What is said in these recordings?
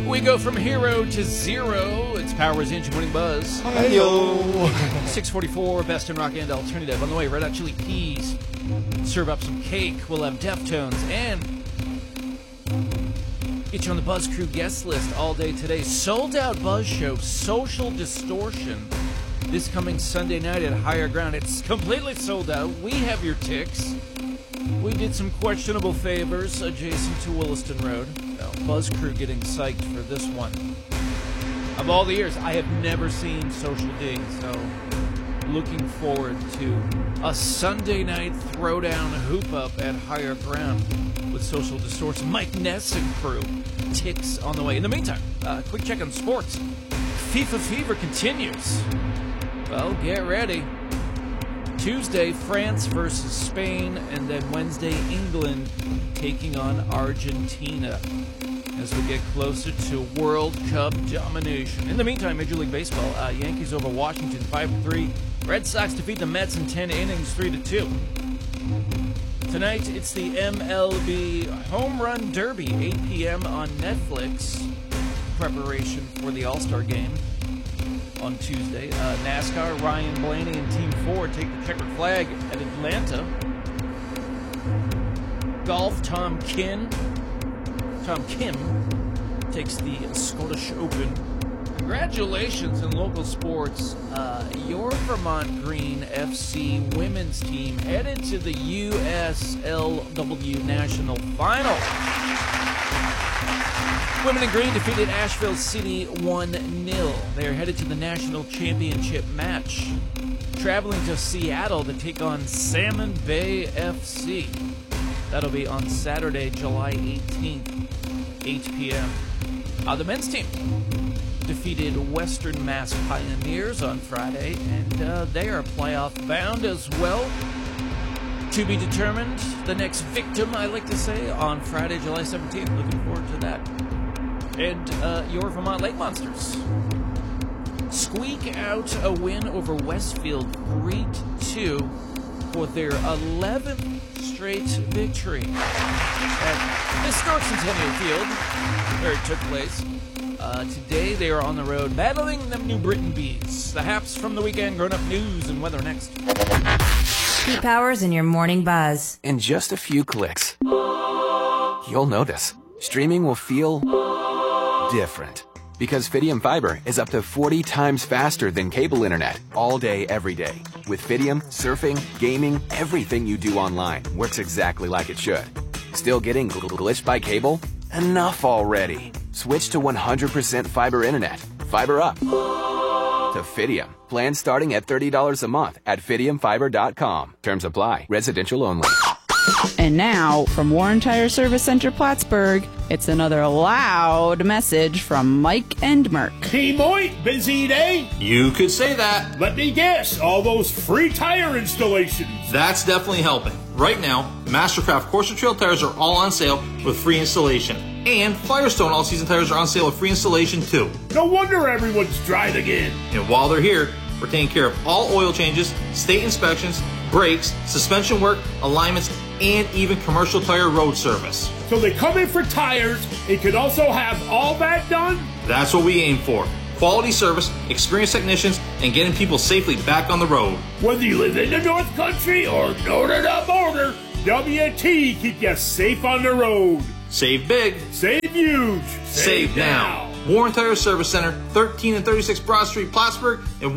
We go from hero to zero. It's Power's Engine Winning Buzz. Hi-yo. 644, best in rock and alternative. On the way, Red Hot Chili Peas. Serve up some cake. We'll have Deftones and get you on the Buzz Crew guest list all day today. Sold out Buzz show, Social Distortion, this coming Sunday night at Higher Ground. It's completely sold out. We have your ticks. We did some questionable favors adjacent to Williston Road. Well, Buzz Crew getting psyched for this one. Of all the years, I have never seen Social D, so looking forward to a Sunday night throwdown hoop up at Higher Ground with Social Distortion. Mike Ness and crew. Ticks on the way. In the meantime, quick check on sports. FIFA Fever continues. Well, get ready. Tuesday, France versus Spain, and then Wednesday, England taking on Argentina as we get closer to World Cup domination. In the meantime, Major League Baseball, Yankees over Washington 5-3. Red Sox defeat the Mets in 10 innings, 3-2. Tonight, it's the MLB Home Run Derby, 8 p.m. on Netflix. Preparation for the All-Star Game on Tuesday. NASCAR, Ryan Blaney and Team Ford take the checkered flag at Atlanta. Golf, Tom Kim takes the Scottish Open. Congratulations in local sports. Your Vermont Green FC women's team headed to the USLW National Final. Women in Green defeated Asheville City 1-0. They're headed to the National Championship match, traveling to Seattle to take on Salmon Bay FC. That'll be on Saturday, July 18th, 8 p.m. The men's team defeated Western Mass Pioneers on Friday, and they are playoff bound as well. To be determined, the next victim, I like to say, on Friday, July 17th. Looking forward to that. And your Vermont Lake Monsters squeak out a win over Westfield 3-2 for their 11th straight victory at historic Centennial Field, where it took place. Today they are on the road battling them New Britain Bees. The Haps from the weekend, grown-up news and weather next. Pete Powers in your morning buzz. In just a few clicks, you'll notice streaming will feel different. Because Fidium Fiber is up to 40 times faster than cable internet all day, every day. With Fidium, surfing, gaming, everything you do online works exactly like it should. Still getting glitched by cable? Enough already. Switch to 100% fiber internet. Fiber up to Fidium. Plans starting at $30 a month at FidiumFiber.com. Terms apply. Residential only. And now, from Warren Tire Service Center Plattsburgh, it's another loud message from Mike and Merck. Hey, Mike, busy day? You could say that. Let me guess, all those free tire installations. That's definitely helping. Right now, Mastercraft Corsa Trail tires are all on sale with free installation. And Firestone all-season tires are on sale with free installation, too. No wonder everyone's driving in. And while they're here, we're taking care of all oil changes, state inspections, brakes, suspension work, alignments, and even commercial tire road service. So they come in for tires and can also have all that done? That's what we aim for. Quality service, experienced technicians, and getting people safely back on the road. Whether you live in the North Country or north of the border, WT keep you safe on the road. Save big. Save huge. Save now. Warren Tire Service Center, 13 and 36 Broad Street, Plattsburgh, and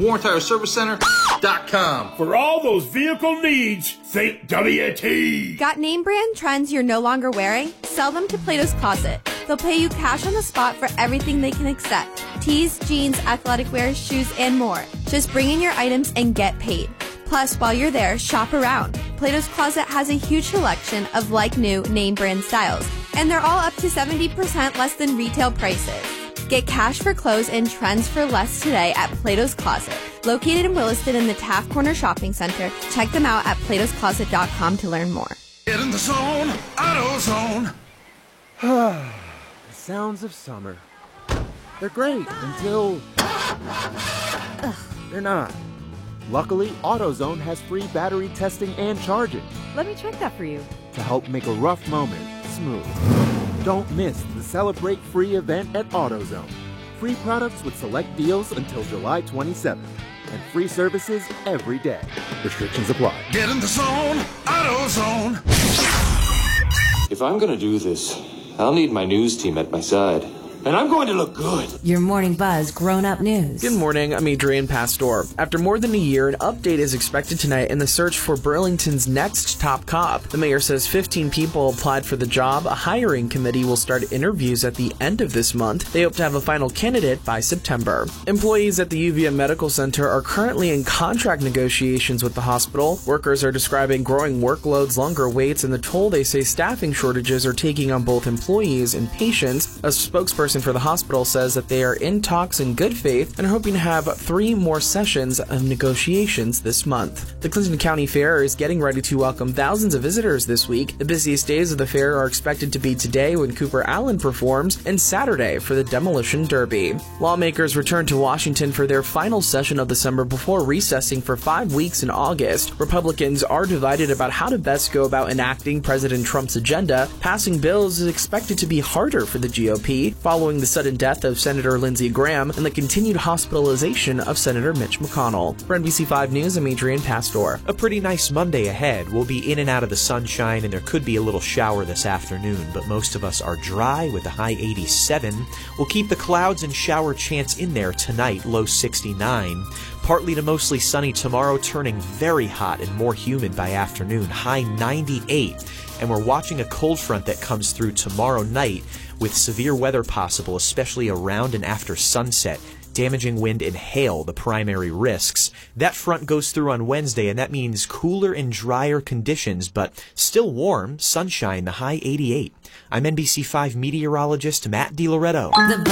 WarrenTireServiceCenter.com. For all those vehicle needs, think WT. Got name brand trends you're no longer wearing? Sell them to Plato's Closet. They'll pay you cash on the spot for everything they can accept. Tees, jeans, athletic wear, shoes, and more. Just bring in your items and get paid. Plus, while you're there, shop around. Plato's Closet has a huge selection of like-new name brand styles, and they're all up to 70% less than retail prices. Get cash for clothes and trends for less today at Plato's Closet. Located in Williston in the Taft Corner Shopping Center. Check them out at platoscloset.com to learn more. Get in the zone, AutoZone. The sounds of summer. They're great until they're not. Luckily, AutoZone has free battery testing and charging. Let me check that for you. To help make a rough moment smooth. Don't miss the Celebrate Free event at AutoZone. Free products with select deals until July 27th. And free services every day. Restrictions apply. Get in the zone, AutoZone. If I'm gonna do this, I'll need my news team at my side. And I'm going to look good. Your Morning Buzz grown-up news. Good morning, I'm Adrian Pastor. After more than a year, an update is expected tonight in the search for Burlington's next top cop. The mayor says 15 people applied for the job. A hiring committee will start interviews at the end of this month. They hope to have a final candidate by September. Employees at the UVM Medical Center are currently in contract negotiations with the hospital. Workers are describing growing workloads, longer waits, and the toll they say staffing shortages are taking on both employees and patients. A spokesperson for the hospital says that they are in talks in good faith and are hoping to have 3 more sessions of negotiations this month. The Clinton County Fair is getting ready to welcome thousands of visitors this week. The busiest days of the fair are expected to be today when Cooper Allen performs and Saturday for the Demolition Derby. Lawmakers return to Washington for their final session of the summer before recessing for 5 weeks in August. Republicans are divided about how to best go about enacting President Trump's agenda. Passing bills is expected to be harder for the GOP, following the sudden death of Senator Lindsey Graham and the continued hospitalization of Senator Mitch McConnell. For NBC5 News, I'm Adrian Pastor. A pretty nice Monday ahead. We'll be in and out of the sunshine, and there could be a little shower this afternoon, but most of us are dry with a high 87. We'll keep the clouds and shower chance in there tonight, low 69. Partly to mostly sunny tomorrow, turning very hot and more humid by afternoon, high 98. And we're watching a cold front that comes through tomorrow night with severe weather possible, especially around and after sunset. Damaging wind and hail, the primary risks. That front goes through on Wednesday, and that means cooler and drier conditions, but still warm, sunshine, the high 88. I'm NBC5 meteorologist Matt DiLoretto.